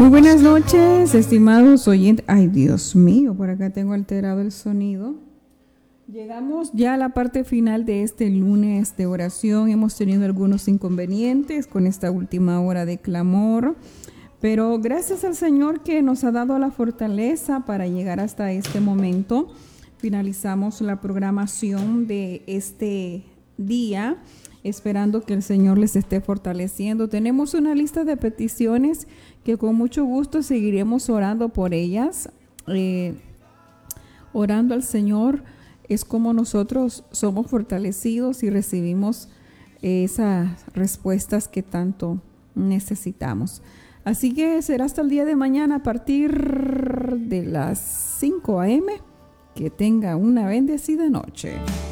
Muy buenas noches, estimados oyentes. Ay, Dios mío, por acá tengo alterado el sonido. Llegamos ya a la parte final de este lunes de oración. Hemos tenido algunos inconvenientes con esta última hora de clamor, pero gracias al Señor que nos ha dado la fortaleza para llegar hasta este momento. Finalizamos la programación de este día, esperando que el Señor les esté fortaleciendo. Tenemos una lista de peticiones que con mucho gusto seguiremos orando por ellas. Orando al Señor es como nosotros somos fortalecidos y recibimos esas respuestas que tanto necesitamos. Así que será hasta el día de mañana a partir de las 5 a.m. Que tenga una bendecida noche.